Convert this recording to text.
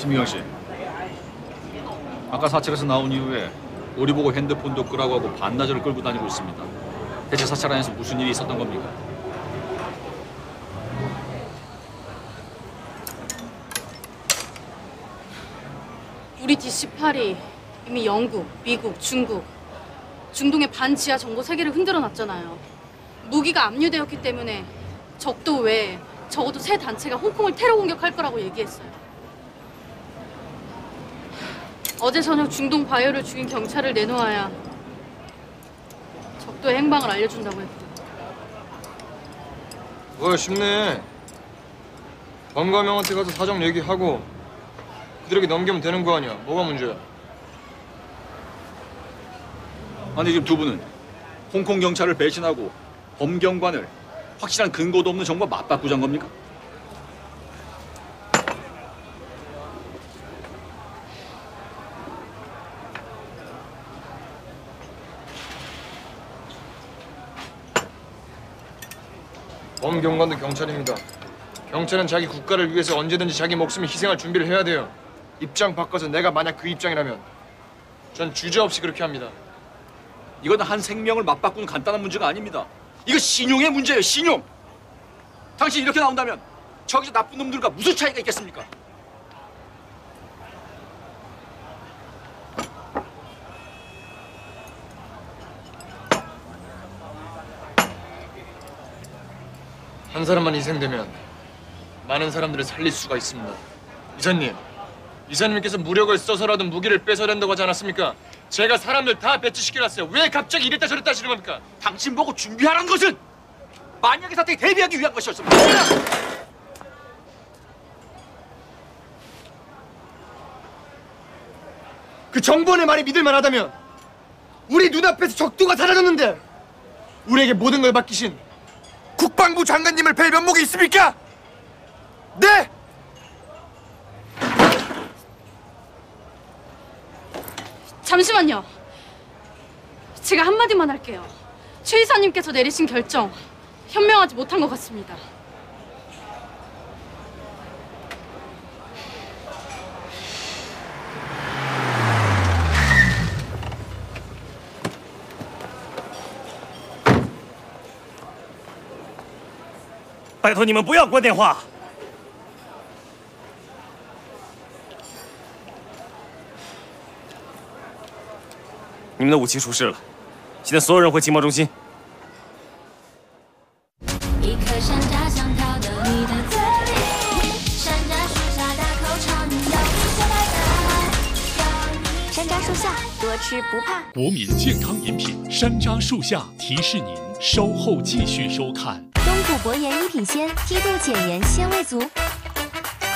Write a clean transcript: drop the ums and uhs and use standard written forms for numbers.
김미영 씨, 아까 사찰에서 나온 이후에 우리 보고 핸드폰도 끄라고 하고 반나절을 끌고 다니고 있습니다. 대체 사찰 안에서 무슨 일이 있었던 겁니까? 우리 DC-8이 이미 영국, 미국, 중국, 중동의 반지하 정보 세계를 흔들어 놨잖아요. 무기가 압류되었기 때문에 적도 외에 적어도 세 단체가 홍콩을 테러 공격할 거라고 얘기했어요. 어제 저녁 중동 바이오를 죽인 경찰을 내놓아야 적도의 행방을 알려준다고 했고. 쉽네. 범가명한테 가서 사정 얘기하고 그들에게 넘기면 되는 거 아니야. 뭐가 문제야? 아니 지금 두 분은 홍콩 경찰을 배신하고 범경관을 확실한 근거도 없는 정보와 맞바꾸자는 겁니까? 범경관도 경찰입니다. 경찰은 자기 국가를 위해서 언제든지 자기 목숨을 희생할 준비를 해야 돼요. 입장 바꿔서 내가 만약 그 입장이라면 전 주저없이 그렇게 합니다. 이건 한 생명을 맞바꾸는 간단한 문제가 아닙니다. 이거 신용의 문제예요, 신용. 당신 이렇게 나온다면 저기서 나쁜 놈들과 무슨 차이가 있겠습니까? 한 사람만 희생되면 많은 사람들을 살릴 수가 있습니다. 이사님, 이사님께서 무력을 써서라도 무기를 뺏어야 된다고 하지 않았습니까? 제가 사람들 다 배치시켜놨어요. 왜 갑자기 이랬다 저랬다 하시는 겁니까? 당신 보고 준비하라는 것은 만약의 사태에 대비하기 위한 것이었습니다. 그 정보원의 말이 믿을만하다면 우리 눈앞에서 적도가 사라졌는데 우리에게 모든 걸 맡기신 국방부 장관님을 뵐 면목이 있습니까? 네! 잠시만요. 제가 한마디만 할게요. 최 이사님께서 내리신 결정 현명하지 못한 것 같습니다. 拜托你们不要挂电话。你们的武器出事了，现在所有人回情报中心。一颗山楂想逃到你的嘴里，山楂树下大口唱，有你最爱的。山楂树下多吃不怕。 国民健康饮品山楂树下提示您稍后继续收看。 东土博研一品鲜，梯度碱盐纤维足，